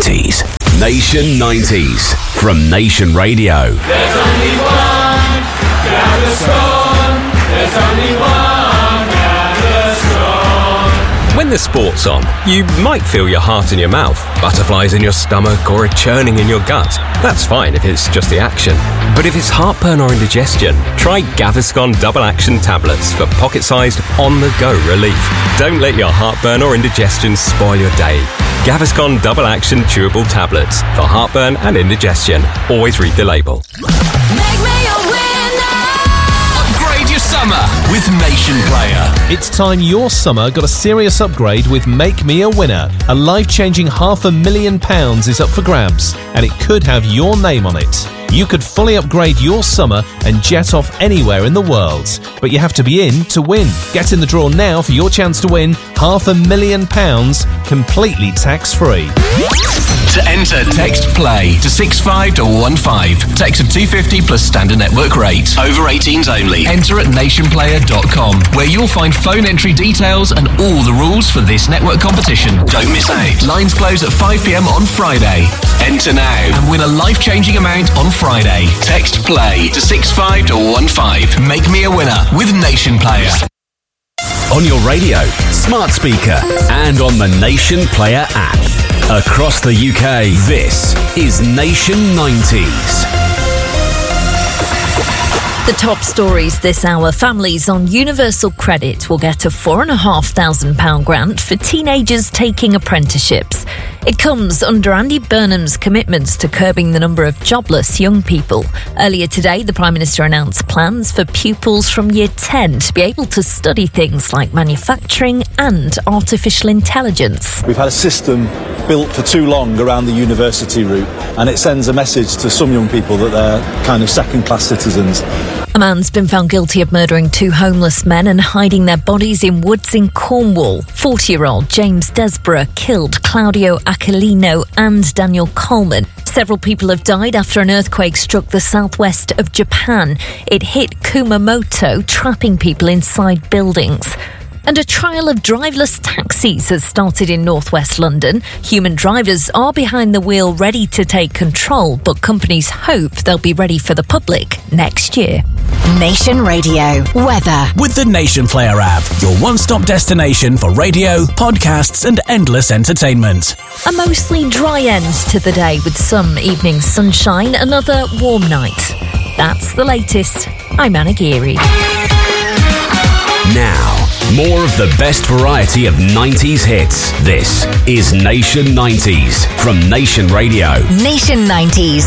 90s. Nation 90s from Nation Radio. There's only one Gaviscon. There's only one Gaviscon. When the sport's on, you might feel your heart in your mouth, butterflies in your stomach, or a churning in your gut. That's fine if it's just the action. But if it's heartburn or indigestion, try Gaviscon Double Action Tablets for pocket-sized, on-the-go relief. Don't let your heartburn or indigestion spoil your day. Gaviscon Double Action Chewable Tablets for heartburn and indigestion. Always read the label. Make me a winner. Upgrade your summer with Nation Player. It's time your summer got a serious upgrade with Make Me a Winner. A life-changing £500,000 is up for grabs, and it could have your name on it. You could fully upgrade your summer and jet off anywhere in the world. But you have to be in to win. Get in the draw now for your chance to win £500,000 completely tax-free. To enter, text PLAY to 65215. Text of $2.50 plus standard network rate. Over 18s only. Enter at nationplayer.com, where you'll find phone entry details and all the rules for this network competition. Don't miss out. Lines close at 5 p.m. on Friday. Enter now and win a life-changing amount on Friday. Text PLAY to 65215. Make me a winner with Nation Player. On your radio, smart speaker, and on the Nation Player app. Across the UK, this is Nation 90s. The top stories this hour. Families on Universal Credit will get a £4,500 grant for teenagers taking apprenticeships. It comes under Andy Burnham's commitments to curbing the number of jobless young people. Earlier today, the Prime Minister announced plans for pupils from Year 10 to be able to study things like manufacturing and artificial intelligence. We've had a system built for too long around the university route, and it sends a message to some young people that they're kind of second-class citizens. A man's been found guilty of murdering 2 homeless men and hiding their bodies in woods in Cornwall. 40-year-old James Desborough killed Claudio Aquilino and Daniel Coleman. Several people have died after an earthquake struck the southwest of Japan. It hit Kumamoto, trapping people inside buildings. And a trial of driverless taxis has started in northwest London. Human drivers are behind the wheel ready to take control, but companies hope they'll be ready for the public next year. Nation Radio weather With the Nation Player app, your one-stop destination for radio, podcasts and endless entertainment. A mostly dry end to the day with some evening sunshine, another warm night. That's the latest. I'm Anna Geary. Now, more of the best variety of 90s hits. This is Nation 90s from Nation Radio. Nation 90s